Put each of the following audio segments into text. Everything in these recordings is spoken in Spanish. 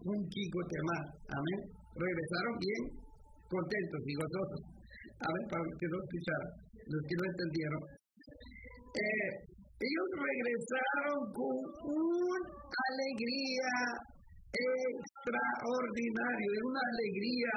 un chico más. Amén. Regresaron bien contentos y gozosos. Amén, para los que no escucharon, los que no entendieron. Ellos regresaron con una alegría extraordinaria, una alegría,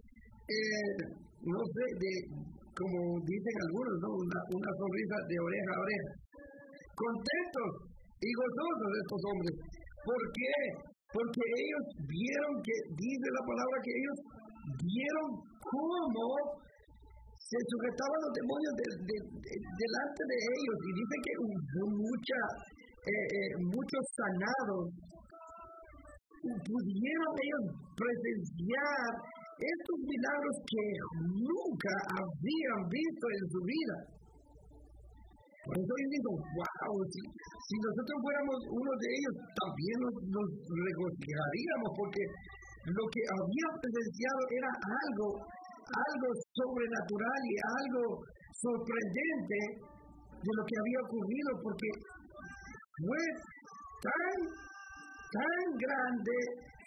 no sé, como dicen algunos, ¿no? Una sonrisa de oreja a oreja. Contentos y gozosos estos hombres. ¿Por qué? Porque ellos vieron que, dice la palabra, que ellos vieron cómo se sujetaban los demonios delante de ellos, y dice que hubo muchos sanados. Pudieron ellos presenciar estos milagros que nunca habían visto en su vida. Por eso yo digo, wow, si nosotros fuéramos uno de ellos, también nos regocijaríamos, porque lo que habían presenciado era algo sobrenatural y algo sorprendente de lo que había ocurrido, porque fue tan grande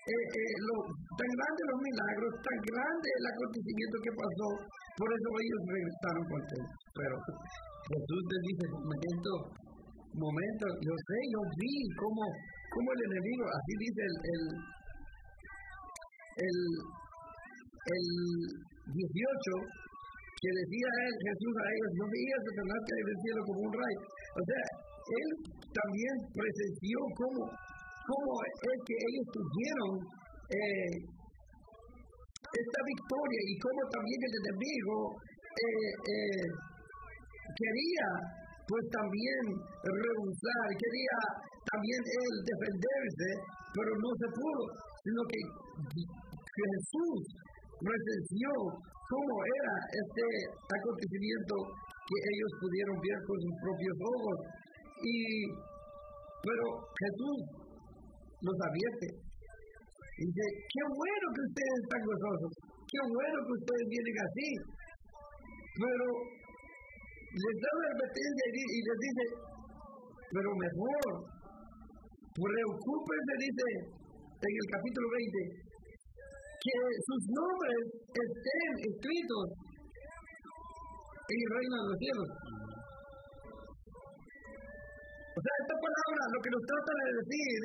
los milagros, tan grande el acontecimiento que pasó. Por eso ellos regresaron contentos. Pero Jesús les dice, momento, yo vi cómo el enemigo, así dice el 18, que decía Jesús a ellos, no veía a Satanás caer del cielo como un rayo. O sea, él también presenció cómo es que ellos tuvieron esta victoria, y cómo también el enemigo quería pues también rehusar, quería también él defenderse, pero no se pudo, sino que Jesús presenció cómo era este acontecimiento que ellos pudieron ver con sus propios ojos. Pero Jesús los advierte. Dice, qué bueno que ustedes están gozosos, qué bueno que ustedes vienen así. Pero les da la advertencia y les dice, pero mejor, preocúpense, dice en el capítulo 20, que sus nombres estén escritos en el reino de los cielos. O sea, esta palabra lo que nos trata de decir,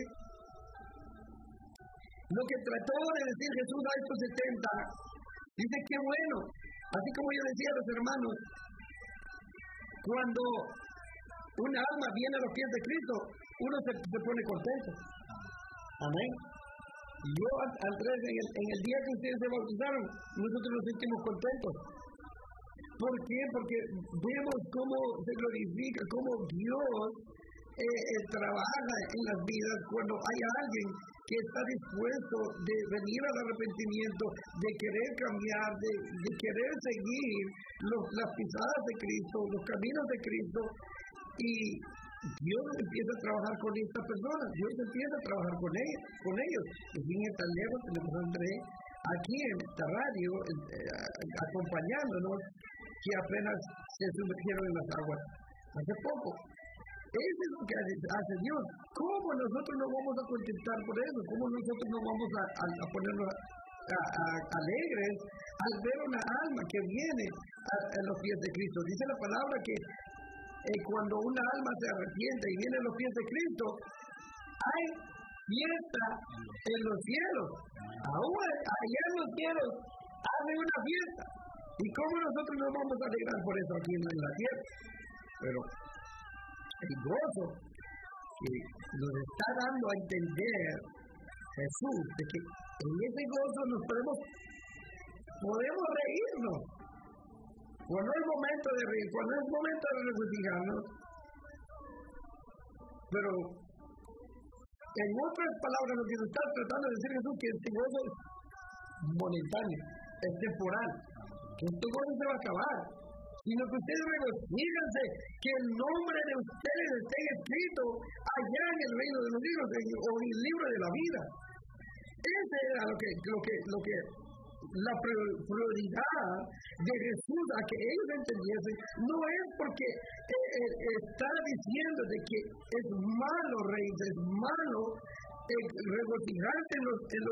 lo que trató de decir Jesús a estos 70, dice que bueno, así como yo decía a los hermanos, cuando una alma viene a los pies de Cristo, uno se pone contento. Amén. Yo, Andrés, en el día que ustedes se bautizaron, nosotros nos sentimos contentos. ¿Por qué? Porque vemos cómo se glorifica, cómo Dios trabaja en las vidas cuando hay alguien que está dispuesto de venir al arrepentimiento, de querer cambiar, de querer seguir las pisadas de Cristo, los caminos de Cristo, y Dios empieza a trabajar con estas personas, Dios empieza a trabajar con ellos. Y sin estar lejos tenemos a Andrés aquí en esta radio acompañándonos, que apenas se sumergieron en las aguas hace poco. Eso es lo que hace Dios. ¿Cómo nosotros nos vamos a contentar por eso? ¿Cómo nosotros nos vamos a ponernos alegres al ver una alma que viene a los pies de Cristo? Dice la palabra que cuando una alma se arrepiente y viene a los pies de Cristo, hay fiesta en los cielos. Aún allá en los cielos hay una fiesta. ¿Y cómo nosotros nos vamos a alegrar por eso aquí en la tierra? Pero el gozo que nos está dando a entender Jesús, de que en ese gozo nos podemos reírnos. Cuando es momento de reír, cuando es momento de regocijarnos. Pero en otras palabras, lo que nos está tratando de decir Jesús, que este gozo es momentáneo, es temporal, que este gozo se va a acabar, sino que ustedes regocíjense que el nombre de ustedes esté escrito allá en el reino de los cielos, o en el libro de la vida. Ese era lo que la prioridad de Jesús a que ellos entendiesen. No es porque está diciendo de que es malo reírse, es malo regocijarse en los